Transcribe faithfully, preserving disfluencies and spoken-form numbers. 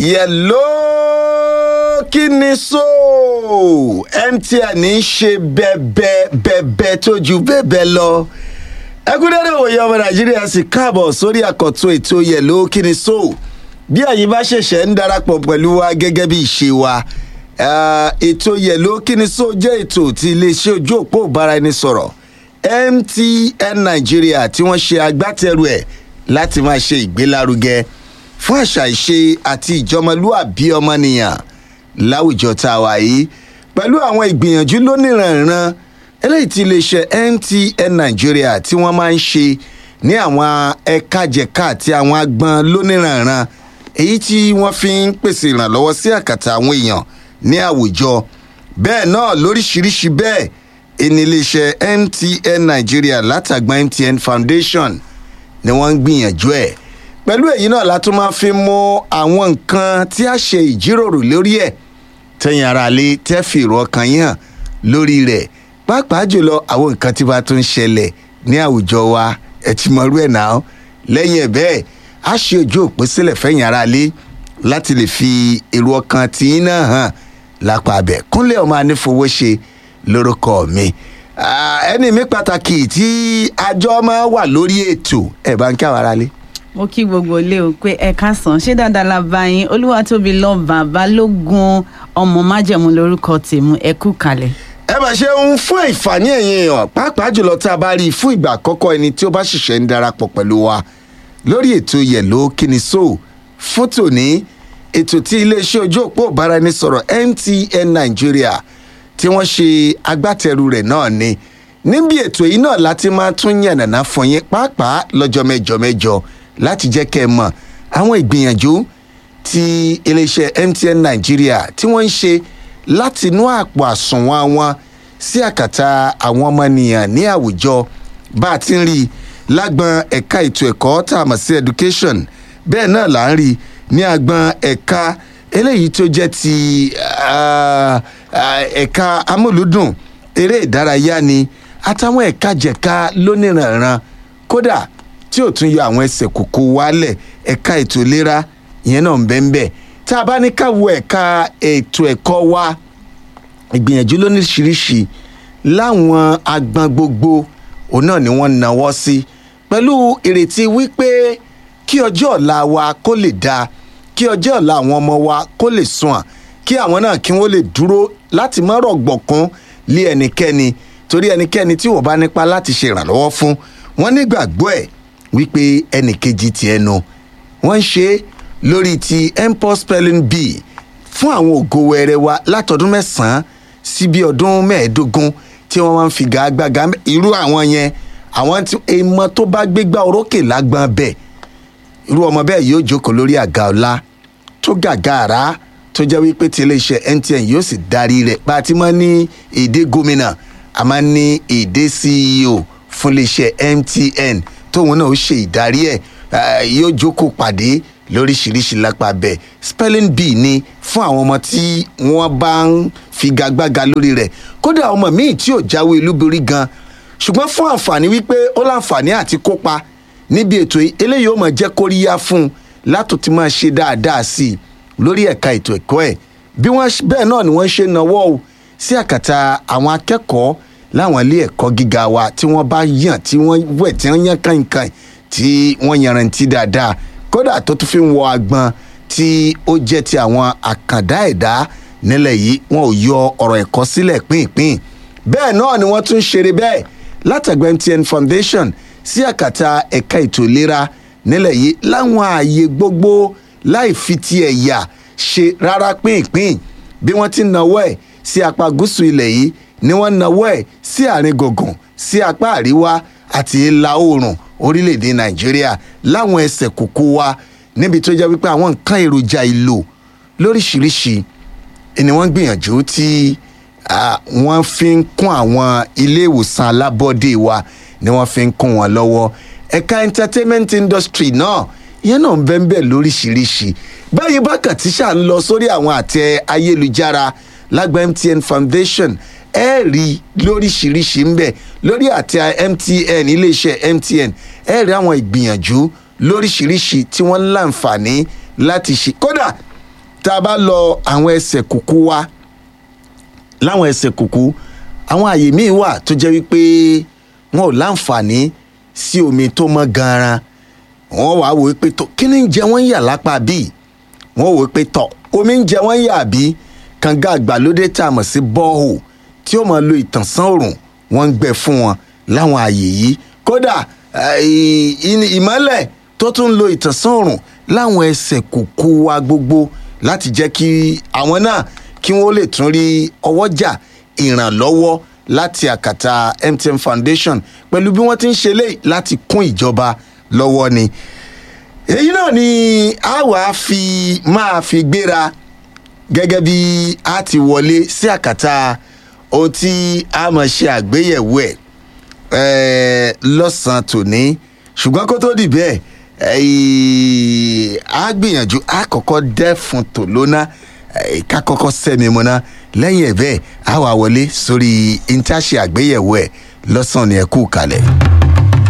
yẹ̀ló kí ni so M T N ń ṣe bẹ́ẹ̀bẹ́ bẹ́ẹ̀bẹ́ tó ju bẹ́ẹ̀bẹ́ lọ. ẹkúndẹ́rẹ́ òye ọmọ nàìjíríà sì káàbọ̀ sórí àkọ́tún ètò yẹ̀ló kí ni so. bí ẹ̀yin bá ṣẹ̀ṣẹ̀ ń darapọ̀ pẹ̀lú wa gẹ́gẹ́ bí ìṣe wa ètò yẹ̀ló kí ni so jẹ́ ètò tí iléeṣẹ́ ojú òpó ìbáraẹnisọ̀rọ̀ M T N nàìjíríà tí wọ́n ṣe agbátẹrù ẹ̀ láti máa ṣe ìgbélárugẹ fún àṣà ìṣe àti ìjọmọlúàbí ọmọnìyàn láwùjọ tá a wà yìí pẹ̀lú àwọn ìgbìyànjú lóníranran eléyìí tí iléeṣẹ́ M T N nàìjíríà tí wọ́n máa ń ṣe ní àwọn ẹ̀ka jẹ̀ka àti àwọn agbọn lóníranran èyí tí wọ́n fi ń pèsè ìrànlọ́wọ́ sí àkàtà àwọn èèyàn ní àwùjọ bẹ́ẹ̀ náà lóríṣiríṣi bẹ́ẹ̀ ẹni iléeṣẹ́ M T N nàìjíríà látàgbà M T N Foundation ni wọ́n ń gbìyànjú ẹ̀ pẹ̀lú èyí náà la tún máa fi mọ àwọn nǹkan tí a ṣe ìjíròrò lórí ẹ̀ tẹ̀yìn ara lè tẹ́ fi ìrọ̀ ọkàn yín hàn lórí rẹ̀ pàápàá jùlọ àwọn nǹkan tí bá tún ń ṣẹlẹ̀ ní àwùjọ wa ẹ̀ ti mọ̀rú ẹ̀ náà lẹ́yìn ẹ̀ bẹ́ẹ̀ a ṣe ojú òpó sílẹ̀ fẹ̀yìn ara lé láti lè fi èrò ọkàn tí yín náà hàn lápá abẹ Kúnlé ọmọ anífowóṣe lórúkọ mi ẹni mi pàtàkì tí àjọ máa wà lórí ètò ẹ̀ bá ń kí àwọn ará lé. mo kí gbogbo ilé o pé ẹ káàsán ṣé dáadáa la bá yín Olúwatóbi lọ́ba Balógun ọmọ májẹ̀mú lórúkọ tèmú ẹ kú kalẹ̀. ẹ bá ṣe ń fún ìfàní ẹ̀yin èèyàn pàápàá jùlọ tá a bá rí i fún ìgbà àkọ́kọ́ ẹni tí ó bá ṣẹ̀ṣẹ̀ ń darapọ̀ pẹ̀lú wa lórí ètò yẹ̀ló kíni so fún tòní ètò tí iléeṣẹ́ ojú òpó ìbáraẹnisọ̀rọ̀ M T N nàìjíríà tí wọ́n ṣe agbátẹrù rẹ̀ náà ni níbi ètò yìí náà láti máa tún yànnàná fún yín pàápàá lọ́jọ́ mẹ́jọ mẹ́jọ láti jẹ́ kẹ́ ẹ mọ̀ àwọn ìgbìyànjú tí iléeṣẹ́ M T N nàìjíríà tí wọ́n ń ṣe láti inú àpò àsùnwọ̀n wọn sí àkàtà àwọn ọmọnìyàn ní àwùjọ bá a ti ń rí lágbọn ẹ̀ka ètò ẹ̀kọ́ tá a mọ̀ sí education bẹ́ẹ̀ náà là ń rí ní agbọn ẹ̀ka eléyìí tó jẹ́ ti ẹ̀ka amúlùdùn eré ìdárayá ni àtàwọn ẹ̀ka jẹ̀ka lóníranran kódà tí ò tún yọ àwọn ẹsẹ̀ kòkó wálẹ̀ ẹ̀ka ètò ìlera ìyẹn náà ń bẹ ń bẹ tá a bá ní ká wo ẹ̀ka ètò ẹ̀kọ́ wa ìgbìyànjú lóníṣiríṣi láwọn agbọn gbogbo òun náà ni wọ́n náwó sí pẹ̀lú ìrètí wípé kí ọjọ́ ọ̀la wa kó lè dáa kí ọjọ́ ọ̀la àwọn ọmọ wa kó lè sùn à kí àwọn náà kí wọ́n lè dúró láti má rọ̀gbọ̀kún lé ẹnikẹ́ni torí ẹnikẹ́ni tí wọ́n bá nípa láti ṣe ìrànlọ́wọ́ fún wọn nígbàgbọ́ ẹ̀ wípé ẹnìkejì ti ẹnu wọ́n ń ṣe lórí ti mpox spelling bee fún àwọn ògo wẹrẹ wa látọdún mẹ́sàn-án sí bí ọdún mẹ́ẹ̀ẹ́dógún tí wọ́n máa ń fi gàgbàgà irú àwọn yẹn àwọn tí èèmọ̀ tó bá gbégbá orókè lágbọ́n bẹ́ẹ̀ irú ọmọ bẹ́ẹ̀ yóò jókòó lórí àga ọlá tó gàgàrà tó jẹ́ wípé tí iléeṣẹ́ M T N yóò sì darí rẹ̀ bá a ti máa ní èdè gómìnà a máa ní èdè C E O fún iléeṣẹ́ M T N tóun náà ó ṣe ìdarí ẹ̀ yóò jókòó pàdé lóríṣiríṣi lápá bẹ́ẹ̀ spelling bee ni fún àwọn ọmọ tí wọ́n bá ń figagbága lórí rẹ̀ kódà ọmọ míì tí ò jáwé olúborí gan ṣùgbọ́n fún àǹfààní wípé ó láǹfààní àti kópa níbi ètò eléyìí ó máa jẹ́ kóríyá fún un látò tí máa ṣe dáadáa sí i lórí ẹ̀ka ètò ẹ̀kọ́ ẹ̀ bí wọ́n bẹ́ẹ̀ náà ni wọ́n ṣe nawọ́ o sí àkàtà àwọn akẹ́kọ̀ọ́ láwọn ilé ẹ̀kọ́ gíga wa tí wọ́n bá yàn tí wọ́n wẹ̀ tí wọ́n yàn kàìnkàìn tí wọ́n yanrantí dáadáa kódà tó tún fi ń wọ agbọn tí ó jẹ́ ti àwọn àkàndá ẹ̀dá nílẹ̀ yìí wọn ò yọ ọ̀rọ̀ ẹ̀kọ́ sílẹ̀ pínpín bẹ́ẹ̀ náà ni wọ́n tún ṣeré bẹ́ẹ̀ látàgbà M T N Foundation sí àkàtà ẹ̀ka ètò ìlera nílẹ̀ yìí láwọn ààyè gbogbo láì fi ti ẹ̀yà ṣe rárá pínpín bí wọ́n ti náwó ẹ̀ sí apá gúúsù ilẹ̀ yìí ni wọ́n náwó ẹ̀ sí àárín gùngùn sí apá àríwá àti ìlà oòrùn orílẹ̀-èdè Nàìjíríà láwọn ẹsẹ̀ kókó wa níbi tó jẹ́ wípé àwọn nǹkan èròjà ìlò lóríṣiríṣi ni wọ́n gbìyànjú tí wọ́n fi ń kún àwọn ilé ìwòsàn alábọ́dé wa ni wọ́n fi ń kún wọn lọ́wọ́ ẹ̀ka entertainment industry náà ìyẹn náà ń bẹ́ẹ̀ bẹ́ẹ̀ lóríṣiríṣi báyìí bákan tí ṣáà ń lọ sórí àwọn àtẹ ayélujára lágbà M T N Foundation ẹ rí lóríṣiríṣi ń bẹ lórí àtẹ M T N iléeṣẹ́ M T N ẹ rí àwọn ìgbìyànjú lóríṣiríṣi tí wọ́n láǹfààní láti ṣe kódà tá a bá lọ àwọn ẹsẹ̀ kùkú wa láwọn ẹsẹ̀ kùkú àwọn àyè míì wà tó jẹ́ wípé wọn ò láǹfààní sí omi tó mọ́ gan-an wọ́n wàá wò wípé tó kí ni ń jẹ wọ́n yà lápá bíi wọ́n wò wípé tọ̀ omi ń jẹ wọ́n yà bí kànga àgbàlódé tá a mọ̀ sí bọ́ọ̀hù tí ó máa lo ìtànsán òrùn wọ́n ń gbẹ fún wọn láwọn àyè yìí kódà ìmọ́lẹ̀ tó tún ń lo ìtànsán òrùn láwọn ẹsẹ̀ kùkú wa gbogbo láti jẹ́ kí àwọn náà kí wọ́n lè tún rí ọwọ́jà ìrànlọ́wọ́ láti àkàtà M T N Foundation pẹ̀lú bí wọ́n ti ń ṣe lé láti kún ìjọba lọ́wọ́ ni èyí náà ni a wàá fi máa fi gbéra gẹ́gẹ́ bí a ti wọlé sí àkàtà ohun tí a máa ṣe àgbéyẹ̀wò ẹ̀ lọ́sàn-án tòní ṣùgbọ́n kó tó di bẹ́ẹ̀ a gbìyànjú a kọ́kọ́ dẹ́fun tòlóná ká kọ́kọ́ sẹ́mi mọ́ná lẹ́yìn ẹ̀ bẹ́ẹ̀ a wà wọlé sórí intaṣe àgbéyẹ̀wò ẹ̀ lọ́sàn-án ni ẹ kú kalẹ̀.